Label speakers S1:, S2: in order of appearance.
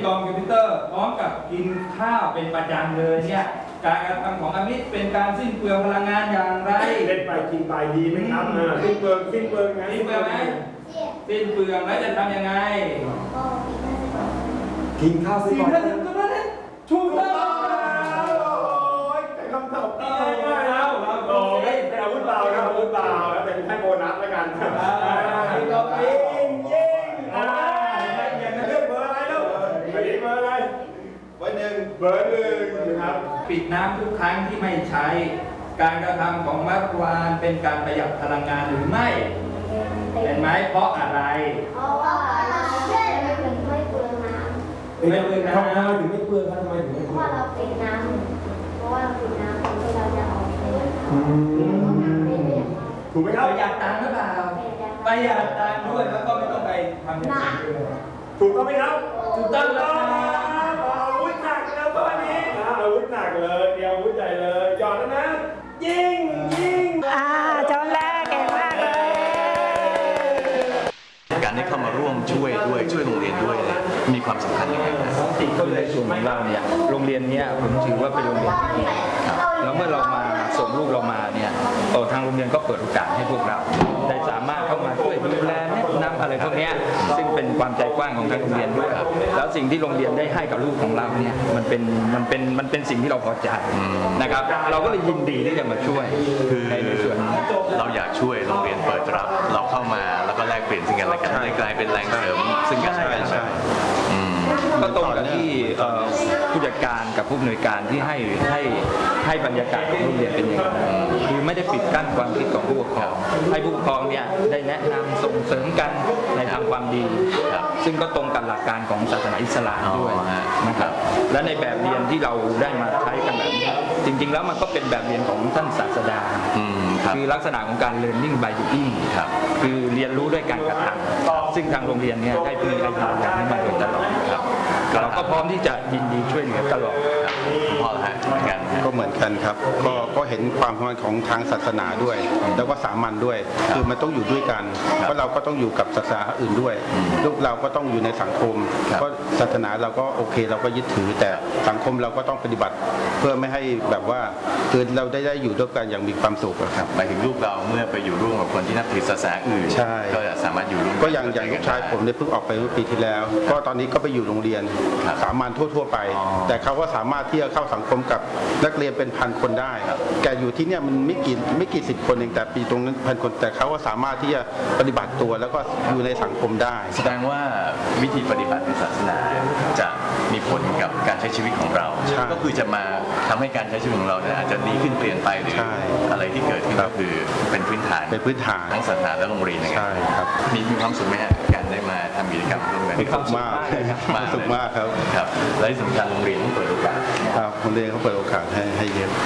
S1: คอมพิวเตอร์พร้อมกับกินข้าวเป็นประจำเลยเนี่ยการกระทำของอมิตรเป็นการสิ้นเปลืองพลังงานอย่างไร
S2: เล่นไปกินไปดีไหมครับสิ้นเปลืองไง
S1: สิ้นเปลืองไหมสิ้นเปลืองแล้วจะทำยังไง
S2: กินข้าวสิ้นเปลือง
S1: ถูกต้อง
S2: คำตอบง่ายๆแล้วโอ้ยเป็นอาวุธเบาครับอาวุธเบาแล้วเป็นแค่โบนัสแล้วกันยิงอย่างนั้นเลือกเบอร์อะไรลูกอันนี้เบอร์อะไรเบอร์หนึ่งนะครับ
S1: ปิดน้ำทุกครั้งที่ไม่ใช้การกระทำของมัดวานเป็นการประหยัดพลังงานหรือไม่เห็นไหมเพราะอะไร
S3: เพราะว่าเราไม่เปลืองน้ำ
S1: ไม่เปลืองน้ำ
S2: ทำไมถึงไม่เปลืองทำไมถึงไม่เปลือง
S3: เพราะว่าเราปิดน้ำเพราะว่าเราปิดน้ำที่เราจะออกไป
S2: ถูกไหมครับ
S1: ประหยัดตังค์หรือเปล่าประหยัดตังค์ด้วยแล้วก็ไม่ต้องไปทำอย่างอื่นด้วย
S2: ถูกต้องไหมครับ
S1: ถูกต้องแล้ว
S2: อาวุธหนักแล้วตอนนี้อาวุธหนักเลยเดียวอาวุธใหญ่เลยหยอดแล้วนะยิง
S4: จอนแรกเก่งมากเลย
S5: การได้เข้ามาร่วมช่วยโรงเรียนด้วยเนี่ยมีความสำคัญยังไงครับ
S1: สิ่งที่ในส่วนของเราเนี่ยโรงเรียนนี้ผมถือว่าเป็นโรงเรียนที่ดีแล้วเมื่อเรามาส่งลูกเรามาเนี่ยทางโรงเรียนก็เปิดโอกาสให้พวกเราได้สามารถเข้ามาช่วยดูแลแนะนำอะไรพวกนี้ซึ่งเป็นความใจกว้างของทางโรงเรียนด้วยแล้วสิ่งที่โรงเรียนได้ให้กับลูกของเราเนี่ยมันเป็นสิ่งที่เราพอใจนะครับเราก็เลยยินดีที่จะมาช่วย
S5: คือ
S1: ในส่วนนี้
S5: เราอยากช่วยโรงเรียนเปิดรับเราเข้ามาแล้วก็แลกเปลี่ยนซึ่งกันและกันเลยกลายเป็นแรงเสริมซึ่งกันและกัน
S1: ก็ตรงกับที่ผู้จัดการกับผู้อำนวยการที่ให้บรรยากาศของโรงเรียนเป็นอย่างนั้นคือไม่ได้ปิดกั้นความคิดของผู้ปกครองให้ผู้ปกครองเนี่ยได้แนะนำส่งเสริมกันในทางความดีซึ่งก็ตรงกับหลักการของศาสนาอิสลามด้วยนะครับและในแบบเรียนที่เราได้มาใช้กันแบบนี้จริงๆแล้วมันก็เป็นแบบเรียนของท่านศาสดาคือลักษณะของการ learning by doing คือเรียนรู้ด้วยการกระทำซึ่งทางโรงเรียนเนี่ยได้มีไอเดียอย่างนี้มาโดยตลอดเราก็พร้อมที่จะยินดีช่วยเหลือตลอด
S5: พ่อฮะ
S6: ก็เหมือนกันครับก็เห็นความสำคัญของทางศาสนาด้วยแล้วก็สามัญด้วยคือมันต้องอยู่ด้วยกันเพราะเราก็ต้องอยู่กับศาสนาอื่นด้วยลูกเราก็ต้องอยู่ในสังคมก็ศาสนาเราก็โอเคเราก็ยึดถือแต่สังคมเราก็ต้องปฏิบัติเพื่อไม่ให้แบบว่าคือเราได้อยู่ด้วยกันอย่างมีความสุขครับ
S5: หมายถึงลูกเราเมื่อไปอยู่ร่วมกับคนที่นับถือศาสนาอื่นก็จะสามารถอยู่ร่วม
S6: ก็อย่างลูกชายผมเนี่ยเพิ่งออกไปเมื่อปีที่แล้วก็ตอนนี้ก็ไปอยู่โรงเรียนสามัญทั่วไปแต่เขาก็สามารถที่จะเข้าสังคมกับนักเรียนเป็นพันคนได้แกอยู่ที่เนี่ยมันไม่กี่สิบคนเองแต่ปีตรงนั้นพันคนแต่เขาก็สามารถที่จะปฏิบัติตัวแล้วก็อยู่ในสังคมได้
S5: แสดงว่าวิธีปฏิบัติในศาสนาจะมีผลกับการใช้ชีวิตของเราก็คือจะมาทำให้การใช้ชีวิตของเราเนี่ยอาจจะดีขึ้นเปลี่ยนไปหรืออะไรที่เกิดขึ้นก็คือเป็นพื้นฐานทั้งศาสนาและโรงเรียน
S6: นะครับ
S5: มีความสุขไหมฮะการได้มาทำกิจกรรมร่วมกัน
S6: มีความสุขมากครับ
S5: และที่สำคัญโรงเรียนต้องเปิดโอกาส
S6: ครับโรงเรียนเขาเปิดโอกาสให้เยอะ